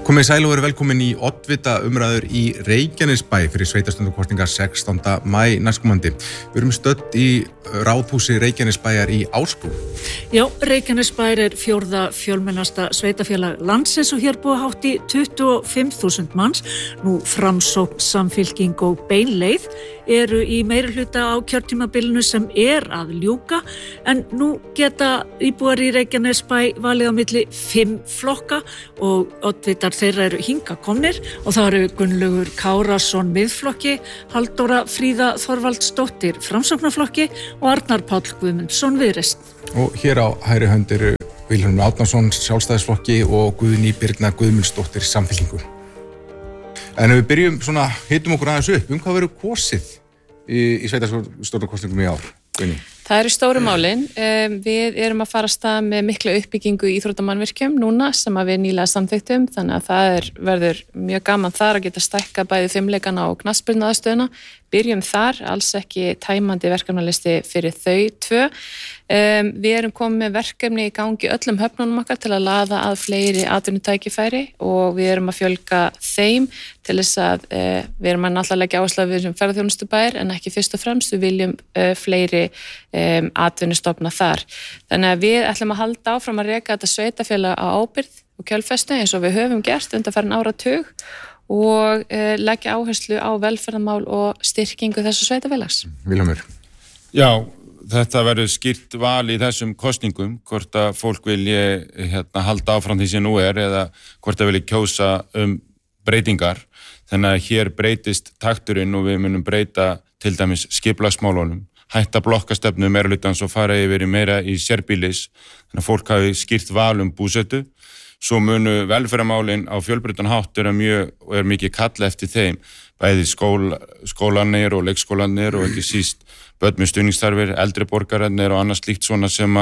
Komið sæl og verið velkomin í oddvita umræður í Reykjanesbæ fyrir sveitarstjórnarkosningar 16. maí næstkomandi. Við erum stödd í ráðhúsi Reykjanesbæjar í Ásbrú. Já, Reykjanesbær er fjórða fjölmennasta sveitafélag landsins og hér búa hátt í 25.000 manns. Nú Framsókn, Samfylking og Bein leið eru í meirihluta á kjörtímabilinu sem er að ljúka, en nú geta íbúar í Reykjanesbæ valið á milli 5 flokka og oddvitar þeirra eru hingað komnir og það eru Gunnlaugur Kárason Miðflokki, Halldóra Fríða Þorvaldsdóttir Framsóknarflokki og Arnar Páll Guðmundsson Viðreisn. Og hér á hægri hönd eru Vilhjálmur Árnason Sjálfstæðisflokki og Guðný Birna Guðmundsdóttir Samfylkingu. En ef við byrjum svona, hitum okkur aðeins upp, hvað verður kosið í sveitarstjórnarkosningum í ár, Guðný? Það eru stóru málin. Við erum að fara af stað með mikla uppbyggingu í íþróttamannvirkjum núna sem að við nýlega samþykktum, þannig að það verður mjög gaman þar að geta stækka bæði fimleikana og knattspyrnuaðstöðuna. Byrjum þar, alls ekki tæmandi verkefnalisti fyrir þau tvö. Við erum komið með verkefni í gangi öllum höfnunum okkar til að laða að fleiri atvinnutækifæri og við erum að fjölga þeim til þess að við eerum að náttúrulega leggja áherslu að við erum ferðarþjónustubær en ekki fyrst og fremst, við viljum fleiri atvinnustofna þar. Þannig að við ætlum að halda áfram að reka þetta sveitafélag á ábyrgð og kjölfestu eins og við höfum gert undanfarin áratug og leggja áherslu á velferðarmál og styrkingu þessu sveitafélags. Vilhjálmur. Já, þetta verður skýrt val í þessum kosningum, hvort að fólk vilji halda áfram því sem nú eða hvort að vilji kjósa breytingar. Þannig að hér breytist takturinn og við munum breyta til dæmis skipulagsmálunum, hætta blokkastefnu meirihlutans og fara yfir meira í sérbýlis, þannig að fólk hafi skýrt val búsetu. Svo munu velferðarmálin á fjölbreyttan hátt er mikið kalla eftir þeim, bæði skólanir og leikskólanir og ekki síst börn með stuðningsþarfir, eldri borgararnir og annað slíkt svona sem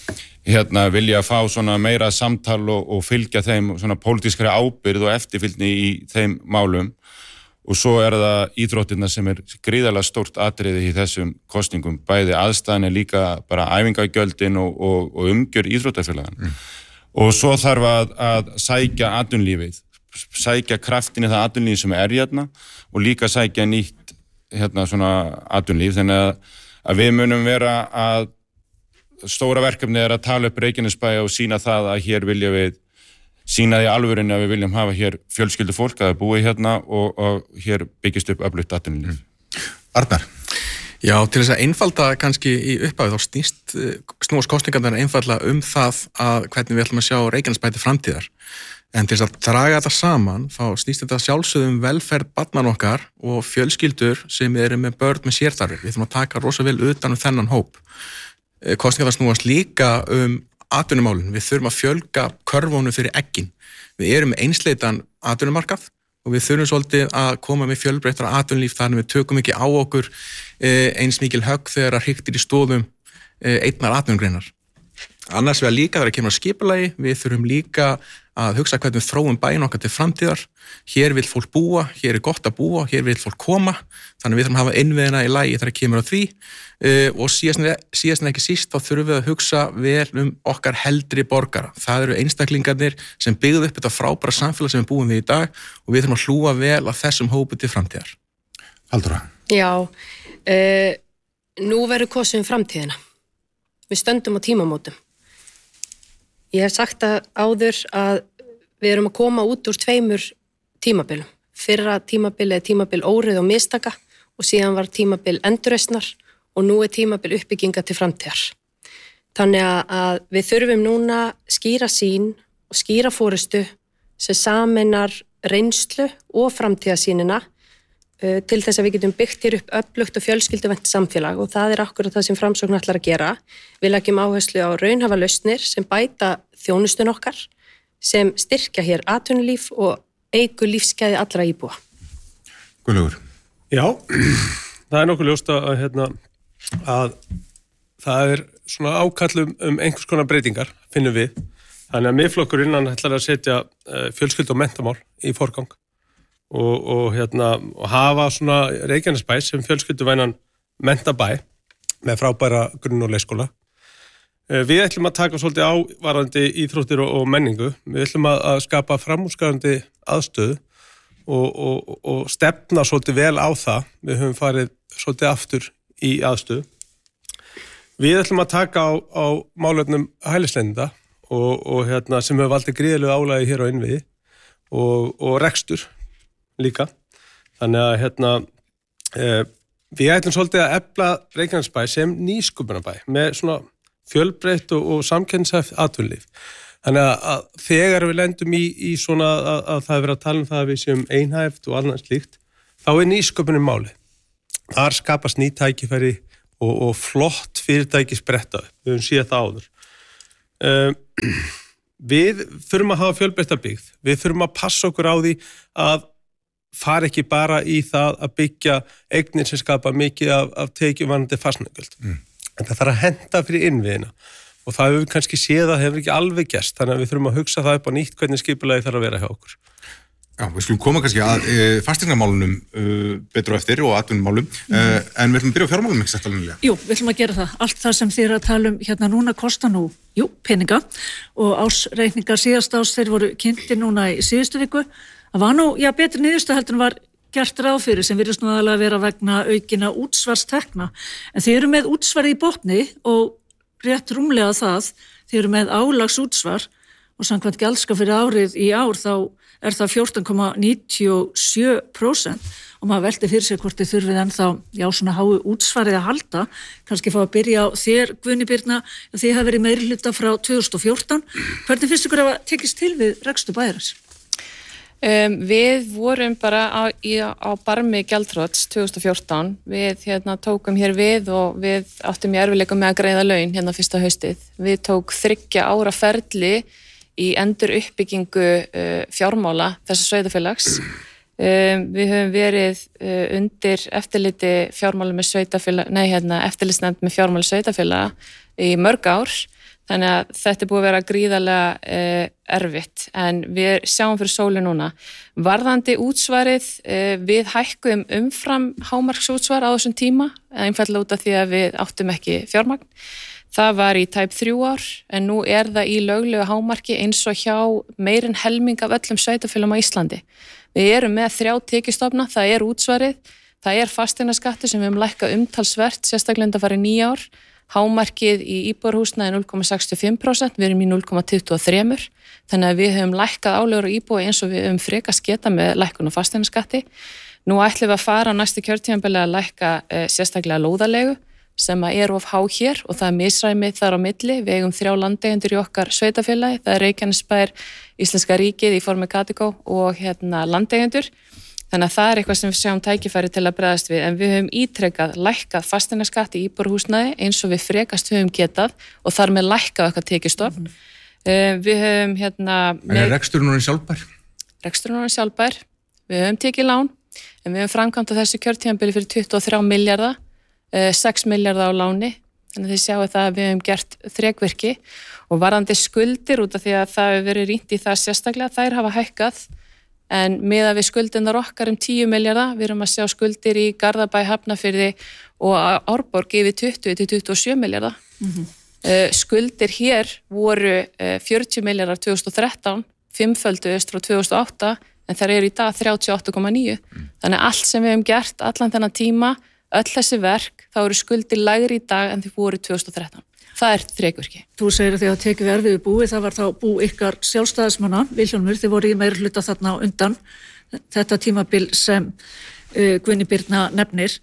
að vilja fá svona meira samtal og fylgja þeim svona pólitískari ábyrgð og eftirfylgni í þeim málum. Og svo það íþróttirnar sem gríðarlega stórt atriði í þessum kosningum, bæði aðstæðan líka bara æfingagjöldin og umgjörð íþróttafélaganna. Og svo þarf að sækja atvinnulífið, sækja kraftin í það atvinnulíf sem hérna og líka sækja nýtt svona atvinnulíf. Þannig að við munum vera að stóra verkefni að tala upp Reykjanesbæ og sýna það að hér vilja við sýna því alvörinu að við viljum hafa hér fjölskyldu fólk að búi hérna og hér byggist upp öflugt atvinnulíf. Arnar? Já, til þess að einfalda kannski í upphafi þá snúast kosningarnar einfaldlega það að hvernig við ætlum að sjá Reykjanesbæ til framtíðar. En til þess að draga þetta saman þá snýst þetta sjálfsögðum velferð barnanna okkar og fjölskyldur sem eru með börn með sérþarfir. Við ætlum að taka rosa vel utan þennan hóp. Kosningarnar snúast líka atvinnumálin. Við þurfum að fjölga körfunum fyrir eggin. Við erum með einsleitan atvinnumarkað og við þurfum svolítið að koma með fjölbreyttara atvinnulíf þannig við tökum ekki á okkur eins mikil högg þegar að hriktir í stoðum einnar atvinnugreinar. Annars vegar líka þegar kemur að skipulagi, við þurfum líka að hugsa hvernig við þróum bæinn okkar til framtíðar. Hér vill fólk búa, hér gott að búa, hér vill fólk koma, þannig við þurfum að hafa innviðina í lagi þegar kemur að því og síðast en ekki síst þá þurfum við að hugsa vel okkar heldri borgara. Það eru einstaklingarnir sem byggðu upp þetta frábæra samfélag sem við búum við í dag og við þurfum að hlúa vel að þessum hópi til framtíðar. Halldóra? Já, nú verður kosið framtíðina. Við stöndum á tímamótum. Ég hef sagt það áður að við erum að koma út úr 2 tímabilum. Fyrra tímabil tímabil óreið og mistaka og síðan var tímabil endurreisnar og nú tímabil uppbygginga til framtíðar. Þannig að við þurfum núna skýra sýn og skýra forystu sem sameinar reynslu og framtíðarsýnina til þess að við getum byggt hér upp öflugt og fjölskylduvænt samfélag og það akkurat það sem Framsókn ætlar að gera. Við leggjum áherslu á raunhæfa lausnir sem bæta þjónustun okkar, sem styrkja hér atvinnulíf og eykur lífsgæði allra íbúa. Gunnlaugur? Já, það nokkuð ljóst að það svona ákall einhvers konar breytingar, finnum við. Þannig að Miðflokkurinn ætlar að setja fjölskyldu og menntamál í forgang. Og hafa svona Reykjanesbæ sem fjölskylduvænan menntabæ með frábæra grunn- og leikskóla. Við ætlum að taka svolítið á varðandi íþróttir og menningu. Við ætlum að skapa framúrskarandi aðstöðu og stefna svolítið vel á það. Við höfum farið svolítið aftur í aðstöðu. Við ætlum að taka á málefnum hælisleitenda og sem hefur valdið gríðarlegu álagi hér á innviði og rekstur líka. Þannig að við ætlum svolítið að efla Reykjanesbæ sem nýsköpunarbæ með svona fjölbreytt og samkeppnishæft atvinnulíf. Þannig að þegar við lendum í svona að það er verið að tala um það að við séum einhæft og annað slíkt, þá er nýsköpunin máli. Þar skapast ný tækifæri og flott fyrirtæki spretta upp. Við höfum séð það áður. Við þurfum að hafa fjölbreytta byggð. Við þurfum að passa okkur á því að fara ekki bara í það að byggja eignir sem skapa mikið af tekjuvarandi fasteignagjöld. En það þarf að henta fyrir innviðina og það hefur við kannski séð að hefur ekki alveg gerst, þannig að við þurfum að hugsa það upp á nýtt hvernig skipulagi þarf að vera hjá okkur. Já, við skulum koma kannski að fasteignamálunum betur á eftir og atvinnumálum, en við ætlum að byrja á fjármálum ekki sett alveg. Jú, við ætlum að gera það. Allt það sem þið eru að tala um hérna núna kostar nú, peninga og ásreikningar síðast árs þeir voru kynntir núna í síðustu viku. Það var nú, betri niðurstaða heldur en var gert ráð fyrir sem virðist nú aðalega vera vegna aukina útsvarstekna. En þið eru með útsvar í botni og rétt rúmlega það, þið eru með álags útsvar og samkvæmt gjaldska fyrir árið í ár þá er það 14,97% og maður velti fyrir sig hvort þið þurfið ennþá, svona háu útsvarið að halda, kannski fá að byrja á þér, Guðný Birna, þið hafa verið meirihluta frá 2014. Hvernig finnst ykkur að tekist til við rekstur bæjarins? Við vorum bara á barmi gjaldþrots 2014. Við tókum hér við og við áttum í erfiðleikum með að greiða laun fyrsta haustið. Við tók 3 ára ferli í endur uppbyggingu fjármála þessa sveitarfélags. Við höfum verið undir eftirliti fjármála með sveitarfélag, eftirlitsnefnd með fjármála sveitarfélaga í mörg ár. Þannig að þetta er búið að vera gríðarlega erfitt, en við sjáum fyrir sólu núna. Varðandi útsvarið, við hækkuðum umfram hámarksútsvar á þessum tíma, einfaldlega út af því að við áttum ekki fjármagn. Það var í tæp 3 ár, en nú er það í löglegu hámarki eins og hjá meirinn helming af öllum sveitarfélögum á Íslandi. Við erum með 3 tekjustofna, það er útsvarið, það er fasteignaskattur sem við höfum lækkað umtalsvert, sérstaklega að fara í 9 ár. Hámarkið í íbúðarhúsnæði er 0,65%, við erum í 0,23%, þannig að við höfum lækkað álögur á íbúi eins og við höfum frekast geta með lækkun og fasteignaskatti. Nú ætlum við að fara á næstu kjörtímabili að lækka sérstaklega lóðarleigu sem er of há hér og það er misræmi þar á milli. Við eigum 3 landeigendur í okkar sveitarfélagi, það er Reykjanesbær, Íslenska ríkið í formi Katigó og landeigendur. Þannig að það er eitthvað sem við sjáum tækifæri til að bregðast við, en við höfum ítrekkað lækkað fasteignaskatt í íbúðarhúsnæði eins og við frekast höfum getað og þar með lækkað okkar tekjustofn. Við höfum En er reksturinn orðinn sjálfbær? Reksturinn orðinn sjálfbær. Við höfum tekið lán, en við höfum framkvæmt á þessu kjörtímabili fyrir 23 milljarða, 6 milljarða á láni. Þannig að þið sjáu það að við höfum gert þrekvirki og varðandi skuldir út af því að það hefur verið rýnt í það sérstaklega, þær hafa hækkað. En miðað við skuldirnar okkar 10 milljarða, við erum að sjá skuldir í Garðabæ, Hafnarfirði og Árborg yfir 20-27 milljarða. Skuldir hér voru 40 milljarðar 2013, 5-földuðust frá 2008, en þær eru í dag 38,9. Þannig allt sem við hefum gert, allan þennan tíma, öll þessi verk, þá eru skuldir lægri í dag en þið voru 2013. Það er þrekvirki. Þú segir að þið að tekið við erfiðu búi, það var þá bú ykkar sjálfstæðismanna, Vilhjálmur, þið voru í meiri hluta þarna á undan, þetta tímabil sem Guðný Birna nefnir.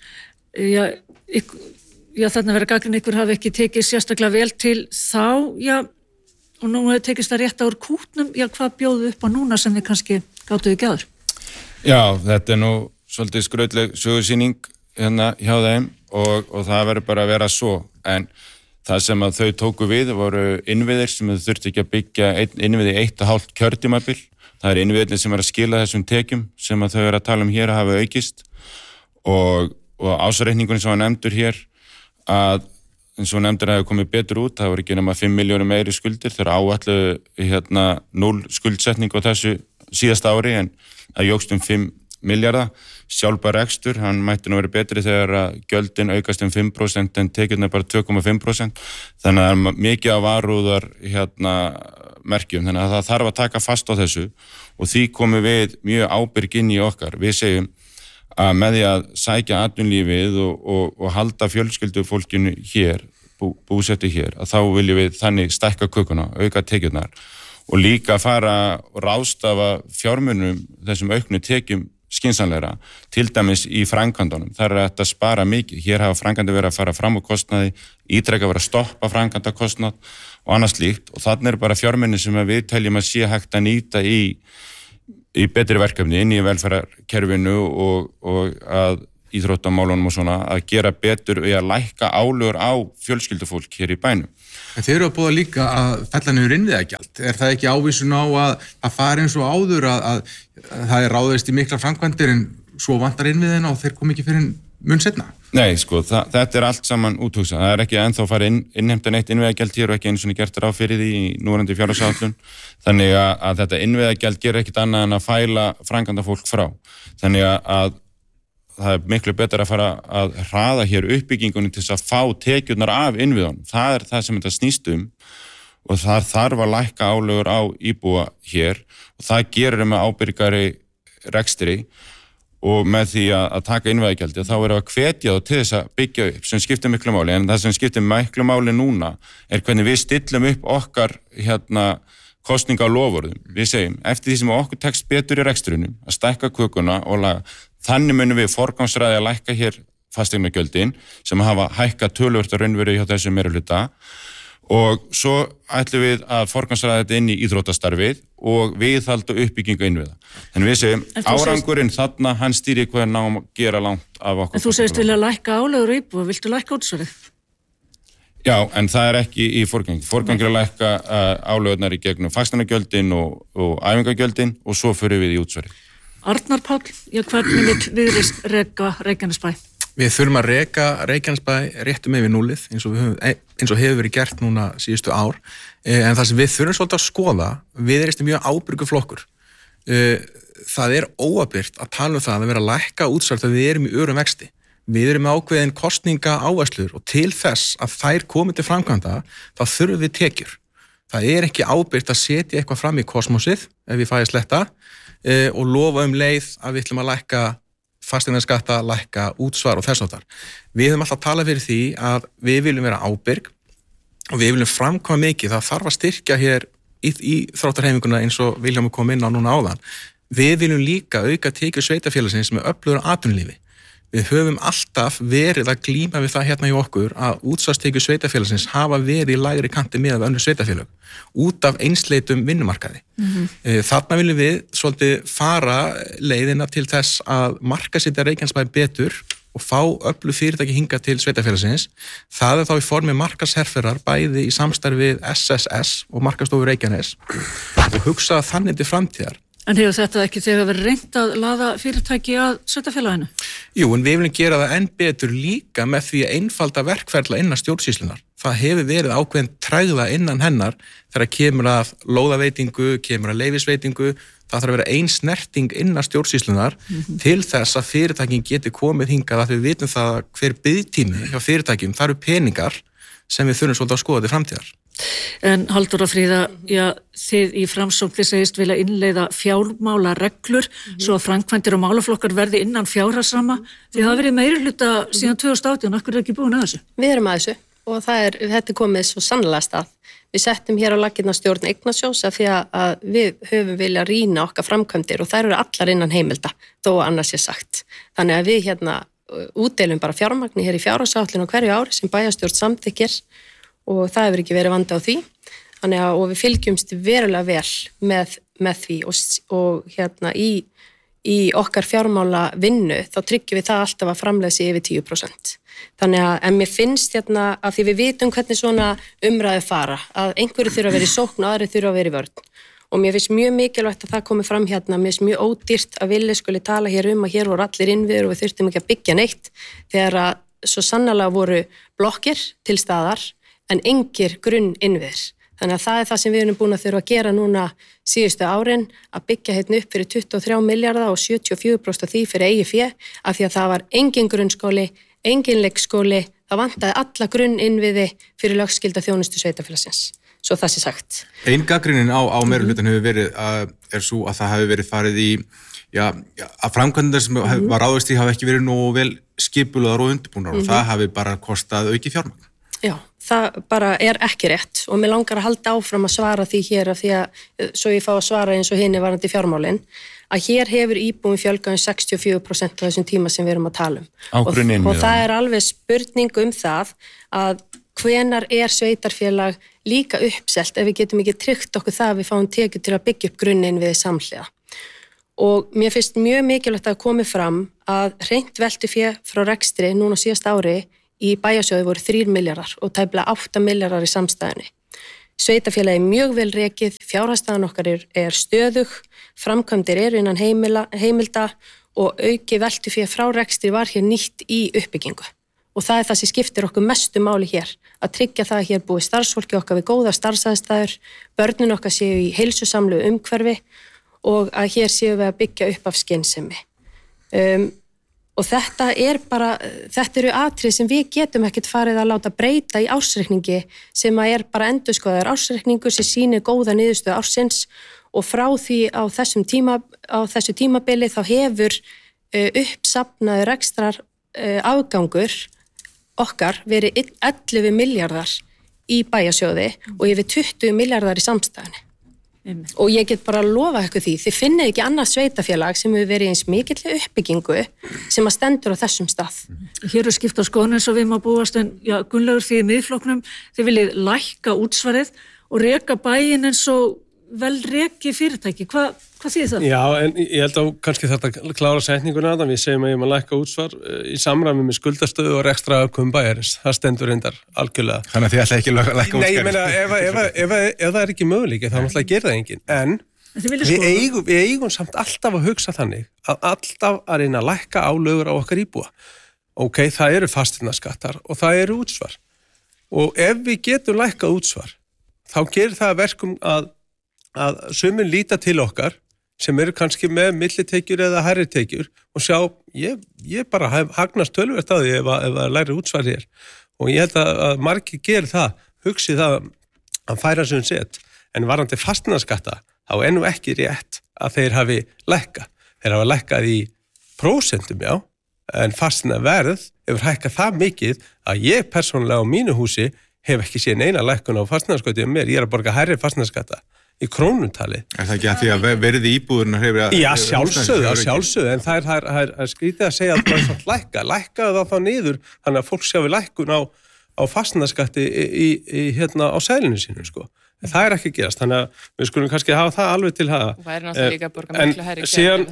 Þarna verið gagnrýni ykkur hafi ekki tekið sérstaklega vel til þá, og nú hefur tekist það rétt úr kútnum, hvað bjóðu upp á núna sem þið kannski gátuðu ekki áður? Já, þetta er nú svolítið skrautleg sögusýning hjá þeim og það verður bara að vera svo, en það sem að þau tóku við voru innviðir sem þau þurfti ekki að byggja innviði 1,5 kjörtímabil. Það er innviðir sem að skila þessum tekjum sem að þau eru að tala um hér að hafa aukist og ásreikningunni sem var nefndur hér að eins og nefndur að hafa komið betur út, það voru ekki nema 5 milljónir meiri skuldir, þau eru áætlu 0 skuldsetning á þessu síðasta ári en það jókst 5 milljarða. Sjálfbær rekstur, hann mætti nú verið betri þegar að gjöldin aukast 5% en tekjurnar bara 2,5%. Þannig að það er mikið af varúðar merkjum. Þannig að það þarf að taka fast á þessu og því komum við mjög ábyrg inn í okkar. Við segjum að með því að sækja atvinnulífið og halda fjölskyldufólkinu hér, búsetu hér, að þá viljum við þannig stækka kökuna, auka tekjurnar og líka fara og ráðstafa fjármunum þessum auknu tekjum skynsamlegra, til dæmis í framkvæmdunum. Það er að spara mikið. Hér hafa framkvæmdir verið að fara fram á kostnaði, ítrekka verið að stoppa framkvæmdakostnað og annað slíkt og þannig bara fjármunir sem við teljum að sé hægt að nýta í betri verkefni inn í velferðarkerfinu og að íþróttamálunum og svona að gera betur og að lækka álögur á fjölskyldufólk hér í bænum. En þeir eru að búa líka að fella niður innviðagjald. Er það ekki ávísun á að fara eins og áður að það er ráðist í mikla framkvæmdir en svo vantar innviðina og þeir kom ekki fyrir mun seinna? Nei, sko, þetta er allt saman úthugsað. Það er ekki ennþá farið innheimta neitt innviðagjald hér og ekki einu svona gert ráð fyrir því í núverandi fjárhagsáætlun. Þannig að þetta innviðagjald gerir ekkit annað en að fæla framkvæmdafólk frá. Þannig að það er miklu betur að fara að hraða hér uppbyggingunni til þess að fá tekjurnar af innviðunum. Það er það sem þetta snýst og það þarf að lækka álögur á íbúa hér og það gerir með ábyrgari rekstri og með því að taka innviðagjaldi þá erum við að hvetja þá til þess að byggja upp sem skiptir miklu máli, en það sem skiptir miklu máli núna er hvernig við stillum upp okkar kosninga á loforðum. Við segjum, eftir því sem okkur tekst betur í rekstrunum, að stækka kökuna og laga, þannig munum við forgangsraði að lækka hér fasteignagjöldin sem hafa hækkað töluvert að raunveru hjá þessum meirihluta og svo ætlum við að forgangsraða þetta inn í íþróttastarfið og viðhalda uppbyggingu innviða. Þannig við segjum, árangurinn þarna, hann stýrir hvað náum að gera langt af okkur. En þú segist vilja lækka álögur íbúa, viltu lækka útsvarið? Já, en það er ekki í forgangi. Forgangi er að lækka álögurnar í gegnum fasteignagjöldin og æfingagjöldin og svo fyrir við í útsvarið. Arnar Páll, hvernig vill Viðreisn reka Reykjanesbæ? Við þurfum að reka Reykjanesbæ réttum yfir núllið eins og hefur verið gert núna síðustu ár, en það sem við þurfum svolítið að skoða, Viðreisn er mjög ábyrgur flokkur. Það er óábyrgt að tala um það að vera að lækka útsvar þegar við erum í örum vexti. Við erum með ákveðin kostninga áherslur og til þess að þær komi til framkvæmda þá þurfum við tekjur. Það er ekki ábyrgt að setja eitthvað fram í kosmosið ef við fæðum sletta og lofa leið að við ætlum að lækka fasteignaskatta, lækka útsvar og þess áttar. Við höfum alltaf talað fyrir því að við viljum vera ábyrg og við viljum framkvæma mikið. Það þarf að styrkja hér í þróttarhreyfinguna eins og Vilhjálmur kom inn á núna áðan. Við viljum líka auka tekjur sveitarfélagsins með öflugur atvinnulífi. Við höfum alltaf verið að glíma við það hérna hjá okkur að útsvarstekjur sveitarfélagsins hafa verið í lægri kanti miðað við önnur sveitarfélög út af einsleitum vinnumarkaði. Þarna viljum við svolítið fara leiðina til þess að markaðssetja Reykjanesbæ betur og fá öflug fyrirtæki hingað til sveitarfélagsins. Það er þá í formi markaðsherferðar bæði í samstarfi við SSS og Markaðsstofu Reykjanes og hugsa þannig til framtíðar. En hefur þetta ekki þegar verið reynt að laða fyrirtæki að sveitarfélaginu? Jú, en við viljum gera það enn betur líka með því að einfalda verkferla innan stjórnsýslunar. Það hefur verið ákveðin trægða innan hennar þegar kemur að lóðaveitingu, kemur að leyfisveitingu. Það þarf að vera ein snerting innan stjórnsýslunar til þess að fyrirtækin geti komið hingað að við vitum það hver biðtími hjá fyrirtækjum, það eru peningar sem við þurfum svolítið að skoða til framtíðar. En Halldóra Fríða, þið í Framsókn segist vilja innleiða fjármálareglur svo að framkvæmdir og málaflokkar verði innan fjárhagsramma. Þið hafa verið meirihluta síðan 2018, akkur er ekki búin að þessu? Við erum að þessu og þetta er komið svo sannlega stað. Við settum hér á laggirnar stjórn Eignasjóðs af því að við höfum vilja rýna okkar framkvæmdir og þær eru allar innan heimilda, þó annars ég sagt. Þannig að við útdeilum bara fjármagni hér í fjárhagsáætlun á hverju ári sem bæjarstjórn samþykkir og það hefur ekki verið vandi á því. Þannig að og við fylgjumst verulega vel með því og í okkar fjármála vinnu þá tryggjum við það alltaf að framleiðsi yfir 10%. Þannig að en mér finnst að því við vitum hvernig svona umræðu fara, að einhverju þurfa að vera í sókn og aðri þurfa að vera í vörn. Og mér finnst mjög mikilvægt að það komi fram mér finnst mjög ódýrt að vilja skuli tala hér að hér voru allir innviður og við þurftum ekki að byggja neitt þegar að svo sannarlega voru blokkir til staðar en engir grunn innviður. Þannig að það það sem við erum búin að þurfa að gera núna síðustu árin, að byggja hérna upp fyrir 23 milljarða og 74% af því fyrir eigið fé, af því að það var engin grunnskóli, engin leikskóli, það vantaði alla grunninnviði fyrir lögskylda þjónustu sveitarfélagsins. Svo það sé sagt. Ein gagnrýnin á meirihlutann hefur verið svo að það hefur verið farið í að framkvæmdar sem var ráðist í hafa ekki verið nógu vel skipulaðar og undirbúnar og það hafi bara kostað auki fjármagn. Já, það bara ekki rétt og mér langar að halda áfram að svara því hér af því að svo ég fá að svara eins og hinni varandi fjármálin að hér hefur íbúum fjölgað 64% af þessum tíma sem við erum að tala um. Og það alveg spurning það að hvenar sveitarfélag líka uppselt ef við getum ekki tryggt okkur það að við fáum tekið til að byggja upp grunninn við samhliða. Og mér finnst mjög mikilvægt að komi fram að hreint veltufé frá rekstri núna síðasta ári í bæjarsjóði voru 3 milljarðar og tæplega 8 milljarðar í samstæðunni. Sveitarfélagi mjög vel rekið, fjárhagsstaðan okkar stöðug, framkvæmdir innan heimilda og auki veltufé frá rekstri var hér nýtt í uppbyggingu. Og það það sem skiptir okkur mestu máli hér, að tryggja það að hér búi starfsfólki okkar við góða starfsaðstæður, börnin okkar séu í heilsusamlu umhverfi og að hér séu við að byggja upp af skynsemi. Og þetta eru atrið sem við getum ekkert farið að láta breyta í ársreikningi sem að bara endurskoðaður ársreikningur sem sýnir góða niðurstöðu ársins og frá því á þessu tímabili þá hefur uppsafnaður rekstrar afgangur okkar verið 11 milljarðar í bæjarsjóði og yfir 20 milljarðar í samstæðunni. Og ég get bara að lofa ykkur því, þið finnið ekki annað sveitafélag sem hefur verið eins mikilli uppbyggingu sem að stendur á þessum stað. Hér skipt á skoðun eins og við má búast en Gunnlaugur því í miðflokknum, þið viljið lækka útsvarið og reka bæinn eins og vel reki fyrirtæki. Hvað þýðir það? Já, en ég held að kannski þetta klára setninguna að við segjum að ég maður lækka útsvar í samræmi með skuldastöðu og rekstraafkomu bæjarins. Það stendur reyndar algjörlega. Þannig að þið ætla ekki að lækka útsvar. Nei, ég meina, ef það ekki möguleik, þá náttúrulega gerir það enginn. En við eigum samt alltaf að hugsa þannig að alltaf að reyna að lækka álögur á okkar íbúa. Ok, það eru fasteignaskattar og það eru útsvar. Og ef við getum lækkað útsvar, þá gerir það verkum að sumir líta til okkar sem eru kannski með millitekjur eða hærri tekjur og sjá, ég bara hagnast töluvert á því ef að læri útsvar hér og ég held að margir gerir það, hugsi það að færa sem sett, en varandi fasteignaskatta þá nú ekki rétt að þeir hafi lækkað. Þeir hafa lækkað í prósentum, já, en fasteignaverð hefur hækkað það mikið að ég persónulega á mínu húsi hef ekki séð neina lækkun á fasteignaskatti um mér, ég að borga hærri fasteignaskatta í krónutali. Er það ekki að því að verði íbúðurinn hefur að... Já, sjálfsögðu, en það er skrítið að segja að það er svona lækkaðu það þá niður, þannig að fólk sjáu lækkun á fasteignaskatti á seðlinu sínu, sko. En það er ekki að gerast, þannig að við skulum kannski hafa það alveg til hafa. Og væri náttúrulega líka að borga miklu hærri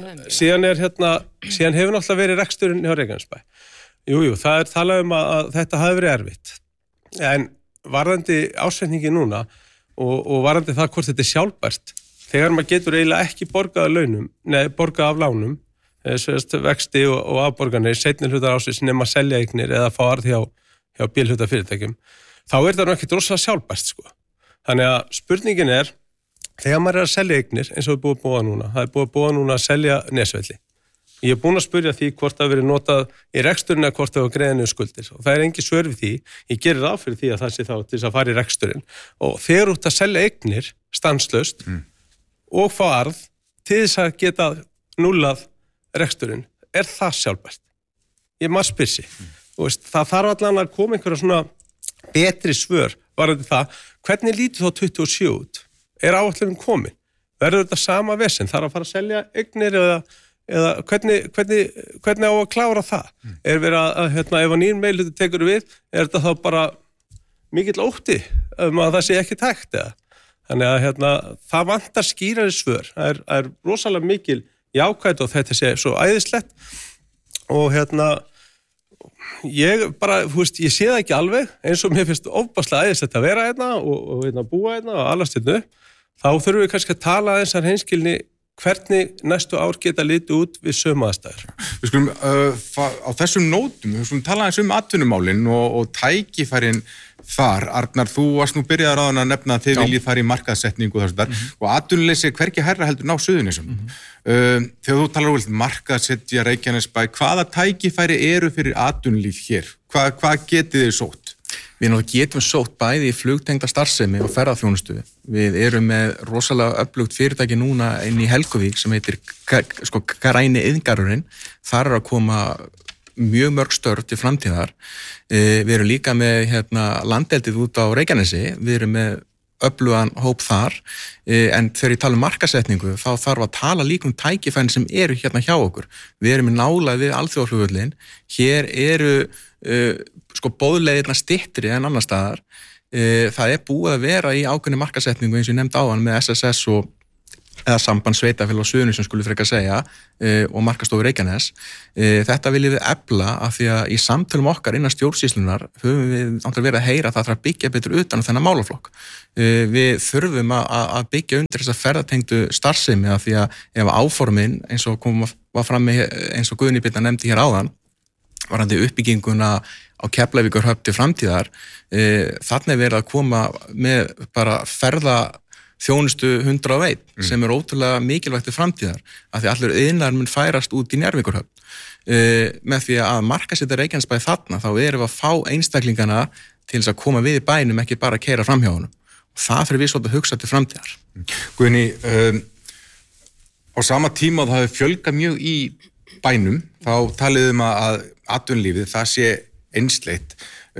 síðan hefur náttúrulega verið reksturinn hjá Reykjanesbæ. Jú, það talað að þetta hafi verið erfitt. En varðandi ásetningi núna og varðandi það hvort þetta sjálfbært, þegar maður getur eiginlega ekki borgað af lánum, vexti og afborganir, seinni hlutar ásins nema selja eignir eða fá arð hjá bílhlutafyrirtækjum, þá það nú ekki rosalega sjálfbært, sko. Þannig að spurningin þegar maður að selja eignir, eins og búið að búa núna, það búið að búa núna að selja Nesvelli. Ég búin að spyrja því hvort það verið notað í reksturinn eða hvort það var greiðinu skuldir og það engin svör við því, ég gerir ráð fyrir því að það sé þá til þess að fara í reksturinn og þegar út að selja eignir stanslaust og fá arð til þess að geta núllað reksturinn, það sjálfbært? Maður spyr sig. Það þarf allan að koma einhverja svona betri svör varðandi það, hvernig lítur þá 27 út? Áætlunin komin? Verður þetta sama vesen? Þarf að fara að selja eignir eða hvernig á að klára það? Verið að ef að nýjum meirihluti tekur við, þetta þá bara mikill ótti að það sé ekki tækt eða? Þannig að það vantar skýrari svör. Það er rosalega mikil jákvætt og þetta sé svo æðislegt og ég bara, ég sé það ekki alveg eins og mér finnst ofbáslega æðislegt að vera og búa og alast þá þurfum við kannski að tala þessar hreinskilni hvernig næstu ár geta litið út við sömu aðstæður. Við skulum á þessum nótum, við skulum tala eins atvinnumálin og tækifærin þar. Arnar, þú varst nú byrjaðar á að nefna að þið viljið fara í markaðssetningu og þess og atvinnuleysi hvergi hærra heldur ná Suðurnesjum. Þegar þú talar markaðssetja Reykjanesbæ, hvaða tækifæri eru fyrir atvinnulíf hér? Hvað getið þið sótt? Við náttúrulega getum sótt bæði í flugtengda starfsemi og ferðaþjónustu. Við erum með rosalega öflugt fyrirtæki núna inn í Helguvík sem heitir Græni iðngarðurinn. Þar að koma mjög mörg störf til framtíðar. Við erum líka með landeldið út á Reykjanesi. Við erum með öflugan hóp þar, en þegar ég tala markaðssetningu þá þarf að tala líka tækifærin sem eru hjá okkur. Við erum í nálægð við alþjóðaflugvöllinn. Hér eru bóðleiðirnar styttri en annar staðar. Það búið að vera í ákveðni markaðssetningu eins og ég nefndi áðan með SSS eða samband sveitafélag á Suðurnesjum skulle frekar segja og markaðstofu Reykjanes. Þetta viljum við efla af því að í samtölum okkar innan stjórnsýslunar höfum við náttúrulega verið að heyra að það þarf að byggja betur utan þennan málaflokk. Við þurfum að byggja undir þessa ferðatengdu starfsemi af því að ef áformin eins og var fram með eins og Guðný Birna nefndi hér áðan varandi uppbygginguna á Keflavíkurhöfn til framtíðar, þarna verið að koma með bara þjónustu 101 sem ótrúlega mikilvægt til framtíðar af því allur iðnaður mun færast út í Njarðvíkurhöfn. Með því að markaðssetja Reykjanesbæ þarna þá erum við að fá einstaklingana til þess að koma við í bænum, ekki bara að keyra framhjá honum. Og það fyrir við svolítið að hugsa til framtíðar. Guðný, á sama tíma það hefur fjölgað mjög í bænum, þá taliðum að atvinnulífið, það sé einsleitt.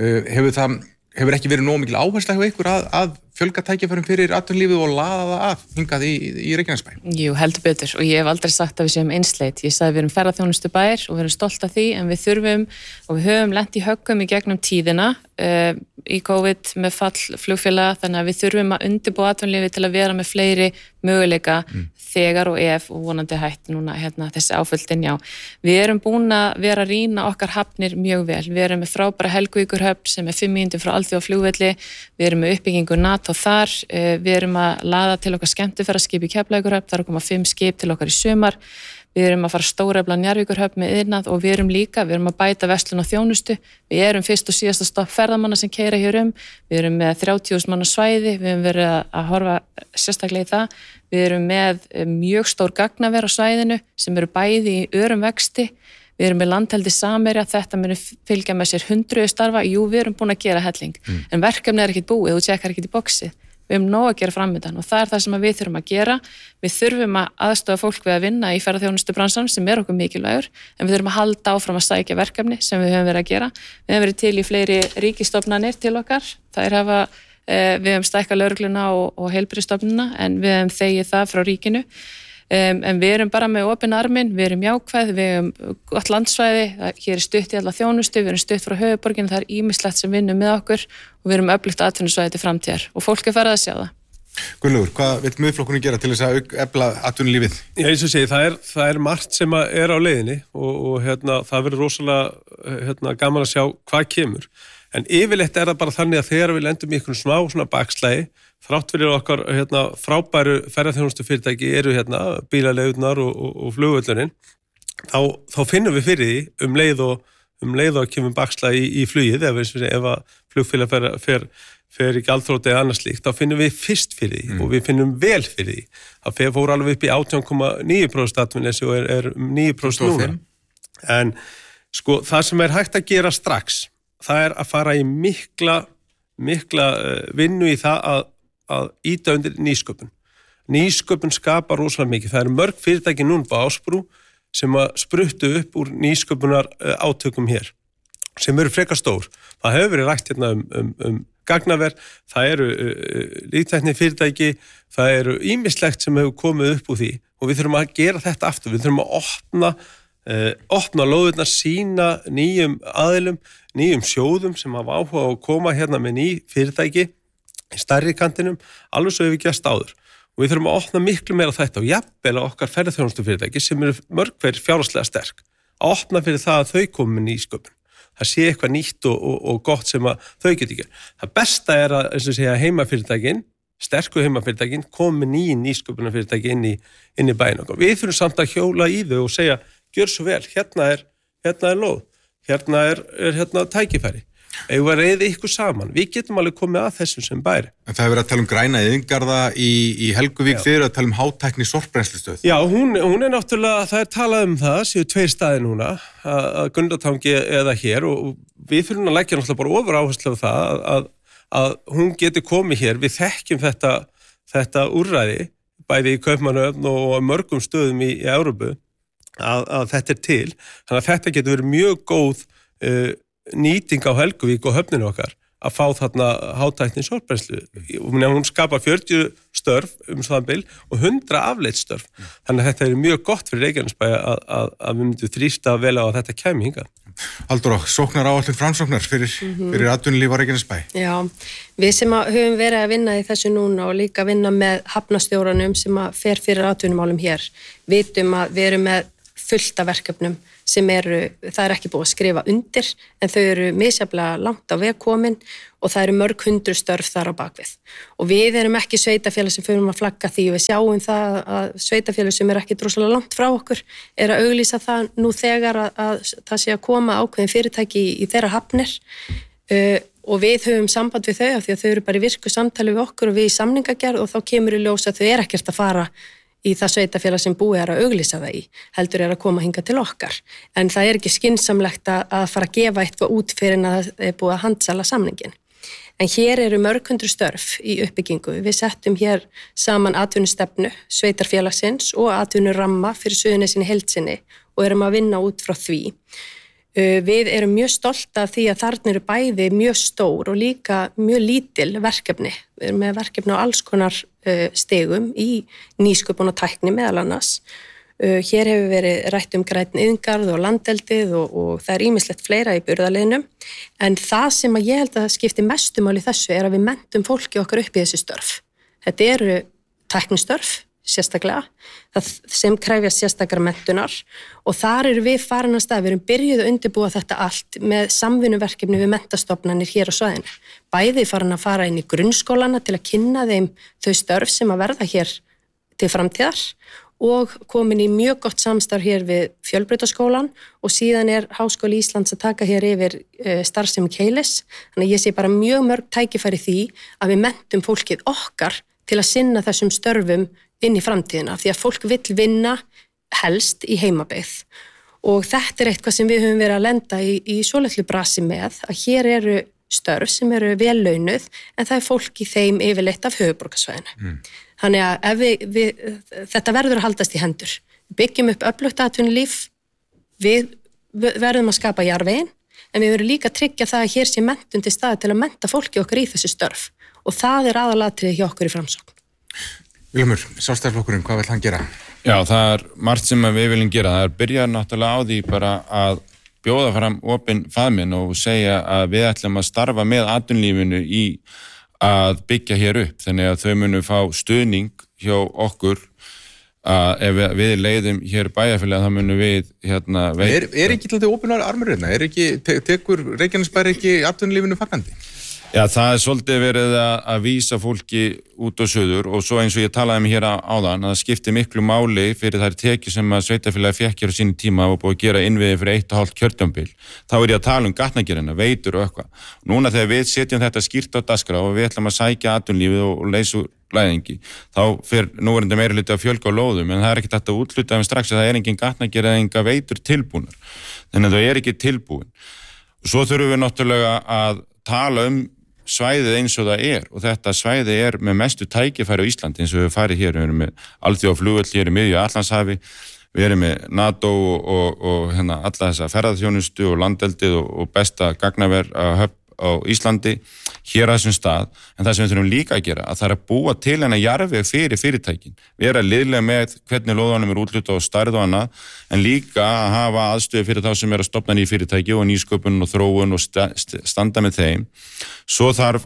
Hefur ekki verið nóg mikil áhersla hjá ykkur að fjölga tækifærum fyrir atvinnulífið og laða það að hingað í Reykjanesbæ? Jú, heldur betur og ég hef aldrei sagt að við séum einsleit. Ég sagði við erum ferðaþjónustu bær og við erum stolt af því en við þurfum og við höfum lent í höggum í gegnum tíðina í COVID með fall flugfélaga þannig að við þurfum að undirbúa atvinnulífið til að vera með fleiri möguleika þegar og ef og vonandi hætt núna þessi áföldin já. Við erum búin að vera að rýna okkar hafnir mjög vel. Við erum með frábæra Helguvíkurhöfn sem 5 mínútur frá alþjóðaflugvelli. Við erum með uppbyggingu NATO þar. Við erum að laða til okkar skemmtiferðaskip í Keflavíkurhöfn. Það eru að koma 5 skip til okkar í sumar. Við erum að fara stórefla Njarðvíkurhöfn með iðnað og við erum að bæta verslun og þjónustu. Við erum fyrst og síðasta stopp ferðamanna sem keyra hér Við erum með 30.000 manna svæði. Við erum verið að horfa sérstaklega í það. Við erum með mjög stór gagnaver á svæðinu sem eru bæði í örum vexti. Við erum með landheldi Samherja, þetta muni fylgja með sér 100 starfa. Jú, við erum búin að gera helling. En verkefni ekkert búið, þú tjekkar ekkert í boxið. Við höfum nóg að gera framöndan og það það sem við þurfum að gera. Við þurfum að aðstoða fólk við að vinna í ferðaþjónustu bransanum sem okkur mikilvægur, en við þurfum að halda áfram að sækja verkefni sem við höfum verið að gera. Við höfum verið til í fleiri ríkisstofnanir til okkar. Við höfum stækkað lögregluna og heilbrigðisstofnunina, en við höfum þegið það frá ríkinu. En við erum bara með opinn arminn, við erum jákvæð, við erum gott landsvæði, hér stutt í alla þjónustu, við erum stutt frá höfuðborginu, það ýmislegt sem vinnur með okkur og við erum öflugt atvinnusvæði til framtíðar og fólk farið að sjá það. Gunnlaugur, hvað vill Miðflokkurinn gera til þess að efla atvinnulífið? Já, eins og segi, það er margt sem er á leiðinni og það verður rosalega gaman að sjá hvað kemur. En yfirleitt það bara þannig að þegar við lendum í einhvern smá svona bakslægi, þrátt fyrir okkar frábæru ferðaþjónustu fyrirtæki eru bílaleigurnar og flugvöllurinn, þá finnum við fyrir því leið og kemur bakslægi í flugið, ef að flugfélag fer í gjaldþroti eða annars slíkt, þá finnum við fyrst fyrir því og við finnum vel fyrir því. Það fór alveg upp í 18,9% atvinnuleysi og er 9% núna. En sko, það sem er hægt að gera strax, það er að fara í mikla vinnu í það að ýta undir nýsköpun. Nýsköpun skapar rosalega mikið. Það eru mörg fyrirtæki núna á Ásbrú sem að spruttu upp úr nýsköpunar átökum hér, sem eru frekar stór. Það hefur verið rætt um gagnaver, það eru líktækni fyrirtæki, það eru ýmislegt sem hefur komið upp úr því og við þurfum að gera þetta aftur. Við þurfum að opna lóðurnar, sína nýjum aðilum, nýjum sjóðum sem hafa áhuga að koma með ný fyrirtæki í stærri kantinum, alveg svo hefur við gæst áður. Og við þurfum að opna miklu meira þetta og jafnvel okkar ferðaþjónustu fyrirtæki sem eru mörg hver fjárhagslega sterk. Að opna fyrir það að þau komi með nýsköpun. Það sé eitthvað nýtt og gott sem að þau geti ekki. Það besta er að, eins og segja, heimafyrirtækin sterku heimafyrirtækin komi nýsköpunarfyrirtæki inn í bæinn okkar. Við þurfum samt að hjóla í þau og segja, gjör svo vel, hérna er lóð, hérna er tækifæri. Ef við reyði ykkur saman, við getum alveg komið að þessum sem bæri. En það verið að tala græna iðngarða í Helguvík, þeir eru að tala hátækni sorpbrennslustöð. Já, hún náttúrulega, það talað það, séu 2 staðir núna, að Gunnatangi eða hér og við fyrir að leggja náttúrulega bara ofur áherslu á það að hún geti komið hér, við þekkjum þetta úrræði, bæði í Kaupmannahöfn og mörgum stöðum í Evrópu, að þetta til. Þannig að þetta getur verið mjög góð nýting á Helguvík og höfninu okkar að fá þarna hátækni sorpbrennslu. Hún skapar 40 störf sambil og 100 afleitt störf. Þannig að þetta er mjög gott fyrir Reykjanesbæ að við myndum þrýsta vel á að þetta kæmi hingað. Halldóra, sóknar áætlun framsóknar fyrir atvinnulíf á Reykjanesbæ. Já, við sem höfum verið að vinna í þessu núna og líka vinna með hafnastjóranum sem að fer fyrir atvinnumálum hér, vitum að við erum með fullt af verkefnum sem það ekki búið að skrifa undir en þau eru misjaflega langt á veg komin og það eru mörg 100 störf þar á bakvið. Og við erum ekki sveitafélag sem fyrir að flagga því og við sjáum það að sveitafélag sem ekki droslega langt frá okkur að auglýsa það nú þegar að það sé að koma ákveðin fyrirtæki í þeirra hafnir og við höfum samband við þau af því að þau eru bara í virku samtali við okkur og við í samningagerð og þá kemur í ljós að þau ekkert að fara í það sveitafélag sem búið að auglýsa það í, heldur að koma hingað til okkar. En það ekki skynsamlegt að fara að gefa eitthvað út fyrir en að það búið að handsala samningin. En hér eru mörg 100 störf í uppbyggingu. Við settum hér saman atvinnustefnu, sveitarfélagsins og atvinnuramma fyrir Suðurnesin í heild sinni og erum að vinna út frá því. Við erum mjög stolt af því að þarna eru bæði mjög stór og líka mjög lítil verkefni. Við erum með verkefni á alls konar stigum í nýsköpun og tækni meðal annars. Hér hefur verið rætt grænn iðngarð og landeldið og það er ýmislegt fleira í burðarliðnum. En það sem að ég held að skipti mestu máli þessu að við mentum fólki okkar upp í þessi störf. Þetta eru tæknistörf, sérstaklega, það sem krefjast sérstakar menntunar og þar eru við farin að stað, við erum byrjuð að undirbúa þetta allt með samvinnuverkefni við menntastofnanir hér á svæðinu. Bæði farin að fara inn í grunnskólana til að kynna þeim þau störf sem að verða hér til framtíðar og komin í mjög gott samstarf hér við Fjölbrautaskólann og síðan Háskóli Íslands að taka hér yfir starfsemi Keilis. Þannig að ég sé bara mjög mörg tækifæri því að við mentum fólkið okkar til að sinna þessum störfum inn í framtíðina, því að fólk vill vinna helst í heimabyggð. Og þetta eitthvað sem við höfum verið að lenda í svolítlu brasi með, að hér eru störf sem eru vel launuð, en það fólk í þeim yfirleitt af höfuðborgarsvæðinu. Þannig að þetta verður að haldast í hendur. Við byggjum upp öflugt atvinnulíf, við verðum að skapa jarðveginn, en við verðum líka að tryggja það að hér sé menntun til staðar til að mennta fólki okkar í þessi störf. Og það aðalatriði hjá okkur í Framsókn. Vilhjálmur, Sjálfstæðisflokkurinn, hvað vill hann gera? Já, það margt sem við viljum gera. Það byrjað náttúrulega á því bara að bjóða fram opinn faðminn og segja að við ætlum að starfa með atvinnulífinu í að byggja hér upp. Þannig að þau munu fá stuðning hjá okkur að ef við leiðum hér bæjarfélag þá munum við ekki til þetta opinnar armur hérna? Tekur Reykjanesbær ekki atvinnulífinu fagnandi? Já, það svolítið verið að vísa fólki út og suður og svo eins og ég talaði hér áðan að það skipti miklu máli fyrir þær tekjur sem að sveitarfélagi fékk hér á sínu tíma og búið að gera innviði fyrir 1,5 kjörtímabil. Þá ég að tala gatnagerðina, veitur og eitthvað. Núna þegar við setjum þetta skýrt á dagskrá og við ætlum að sækja atvinnulífið og leysa úr læðingi, þá fer núverandi meiri hluti að fjölga á lóðum, en það ekkert hægt að útluta strax að það engin gatnagerð eða enga veitur tilbúnar. Þannig að það ekki tilbúin. Og svo þurfum við náttúrulega að tala svæðið eins og það og þetta svæði með mestu tækifæri á Íslandi eins og við farið hér, við erum með alþjóðaflugvöll hér í miðju Atlantshafi, við erum með NATO og alla þessa ferðaþjónustu og landeldið og besta gagnaver höfn á Íslandi hér að þessum stað, en það sem við þurfum líka að gera að það að búa til jarðveg fyrir fyrirtækin, vera liðlega með hvernig lóðanum útluta og stærð og annað, en líka að hafa aðstöðu fyrir þá sem að stofna nýja fyrirtæki og nýsköpun og þróun og standa með þeim. Svo þarf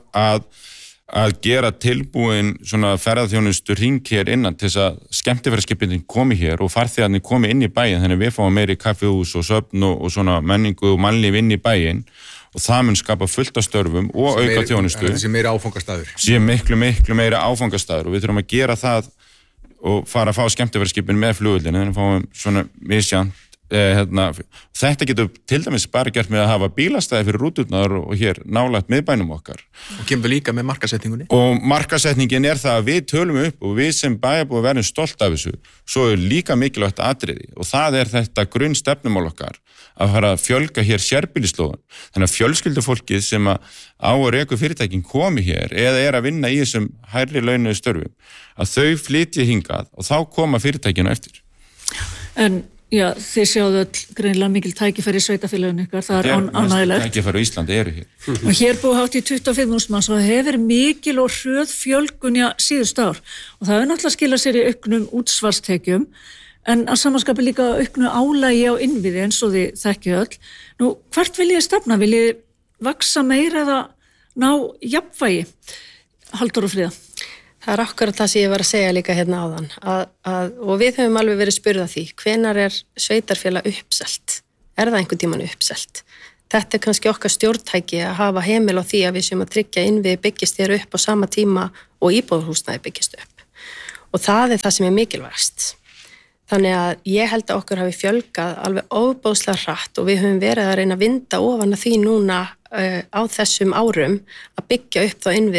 að gera tilbúin svona ferðaþjónustu hring hér innan til þess að skemmtiferðaskipin komi hér og farþegarnir komi inn í bæinn, þannig að við fáum meiri kaffihús og söfn og svona menningu og mannlíf inn í bæinn og það mun skapa fullt af störfum og auka þjónustu. Þessi meiri áfangastaður. Sé miklu meiri áfangastaður og við þurfum að gera það og fara að fá skemmtiferðarskipin með flugvöllinu, þannig að fáum svona misjant. Þetta getur til dæmis bara gert með að hafa bílastæði fyrir rúturnar og hér nálægt miðbænum okkar. Og kemur líka með markasetningunni. Og markasetningin það að við tölum upp og við sem bæjarbúi verðum stolt af þessu, svo líka mikilvægt atriði og það þetta grunnstefnumál okkar að fara að fjölga hér sérbýlislóðum. Þannig að fjölskyldufólkið sem á að reku fyrirtækin komi hér eða að vinna í þessum hærri launuðu störfum, að þau flytji hingað og þá koma fyrirtækinu eftir. En já, þið sjáðu öll greinilega mikil tækifæri í sveitafélaginu ykkar, það ánægilegt. Tækifæri á Íslandi eru hér. Og hér búið hátt í 25.000 manns og það hefur mikil og hröð fjölgun síðust ár. Og það náttúrulega skilað sér í auknum útsvarstekjum, en að samanskapi líka auknu álagi á innviði eins og þið þekkið öll. Nú, hvert viljið stefna? Viljið vaksa meira eða ná jafnvægi? Halldór og Fríða. Það akkurat það sem ég var að segja líka hérna áðan og við höfum alveg verið spurð að því hvenær sveitarfélag uppselt? Það einhvern tímann uppselt? Þetta kannski okkar stjórntæki að hafa heimil á því að við séum að tryggja innviði byggist hér upp á sama tíma og íbúðarhúsnæði byggist upp. Og það það sem mikilvægast. Þannig að ég held að okkur hafi fjölgað alveg ofboðslega hratt og við höfum verið að reyna að vinda ofan að því núna á þessum árum að byggja upp þá innviði